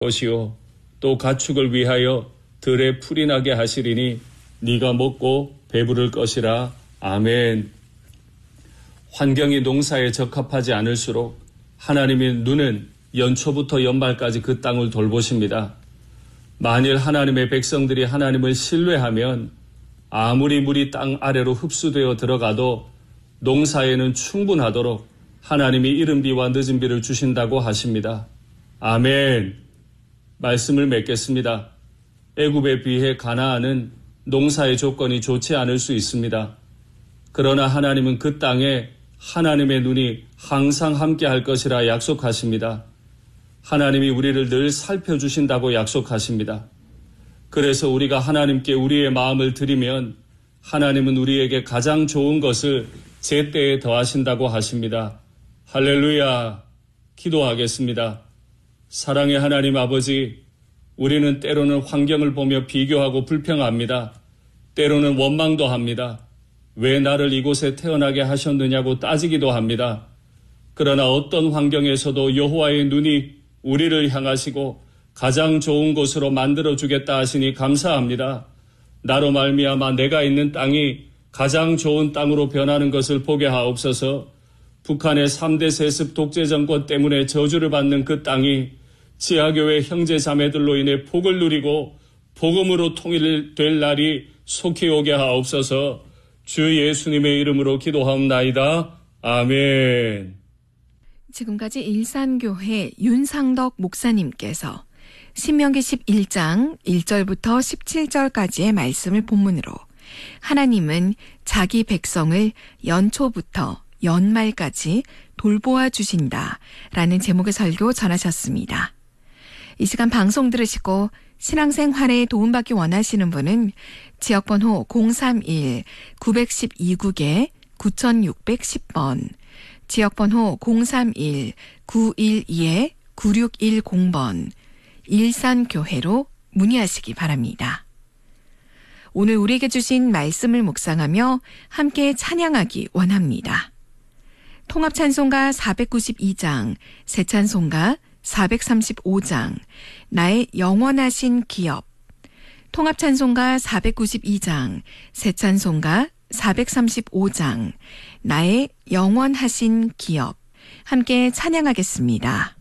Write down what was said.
것이요 또 가축을 위하여 들에 풀이 나게 하시리니 네가 먹고 배부를 것이라. 아멘. 환경이 농사에 적합하지 않을수록 하나님의 눈은 연초부터 연말까지 그 땅을 돌보십니다. 만일 하나님의 백성들이 하나님을 신뢰하면 아무리 물이 땅 아래로 흡수되어 들어가도 농사에는 충분하도록 하나님이 이른 비와 늦은 비를 주신다고 하십니다. 아멘. 말씀을 맺겠습니다. 애굽에 비해 가나안은 농사의 조건이 좋지 않을 수 있습니다. 그러나 하나님은 그 땅에 하나님의 눈이 항상 함께 할 것이라 약속하십니다. 하나님이 우리를 늘 살펴주신다고 약속하십니다. 그래서 우리가 하나님께 우리의 마음을 드리면 하나님은 우리에게 가장 좋은 것을 제때에 더하신다고 하십니다. 할렐루야. 기도하겠습니다. 사랑의 하나님 아버지, 우리는 때로는 환경을 보며 비교하고 불평합니다. 때로는 원망도 합니다. 왜 나를 이곳에 태어나게 하셨느냐고 따지기도 합니다. 그러나 어떤 환경에서도 여호와의 눈이 우리를 향하시고 가장 좋은 곳으로 만들어주겠다 하시니 감사합니다. 나로 말미암아 내가 있는 땅이 가장 좋은 땅으로 변하는 것을 보게 하옵소서. 북한의 3대 세습 독재 정권 때문에 저주를 받는 그 땅이 지하교회 형제 자매들로 인해 복을 누리고 복음으로 통일될 날이 속히 오게 하옵소서. 주 예수님의 이름으로 기도하옵나이다. 아멘. 지금까지 일산교회 윤상덕 목사님께서 신명기 11장 1절부터 17절까지의 말씀을 본문으로 하나님은 자기 백성을 연초부터 연말까지 돌보아 주신다 라는 제목의 설교 전하셨습니다. 이 시간 방송 들으시고 신앙생활에 도움받기 원하시는 분은 지역번호 031-912국에 9610번, 지역번호 031-912-9610번, 일산교회로 문의하시기 바랍니다. 오늘 우리에게 주신 말씀을 묵상하며 함께 찬양하기 원합니다. 통합찬송가 492장, 새찬송가 435장, 나의 영원하신 기업, 통합찬송가 492장, 새찬송가 435장, 나의 영원하신 기업, 함께 찬양하겠습니다.